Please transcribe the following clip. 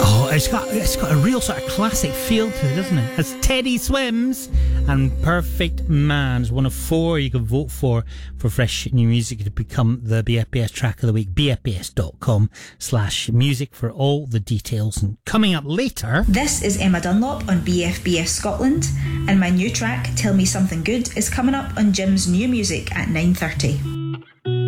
Oh, it's got a real sort of classic feel to it, doesn't it? As Teddy Swims and Perfect Man is one of 4 you can vote for fresh new music to become the BFBS track of the week. BFBS.com/music for all the details. And coming up later, this is Emma Dunlop on BFBS Scotland, and my new track Tell Me Something Good is coming up on Jim's New Music at 9:30.